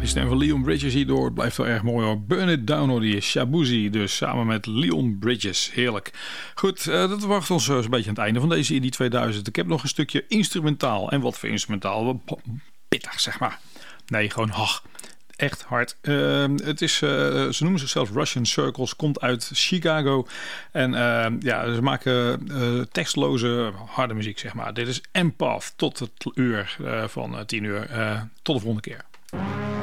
die stem van Leon Bridges hierdoor. Het blijft wel erg mooi hoor. Burn It Down hoor, die Shabuzi. Dus samen met Leon Bridges. Heerlijk. Goed, dat wacht ons een beetje aan het einde van deze ID 2000. Ik heb nog een stukje instrumentaal. En wat voor instrumentaal? Pittig, zeg maar. Nee, gewoon echt hard. Het is, ze noemen zichzelf Russian Circles. Komt uit Chicago. En ze maken tekstloze harde muziek, zeg maar. Dit is Empath tot het uur van 10 uur. Tot de volgende keer.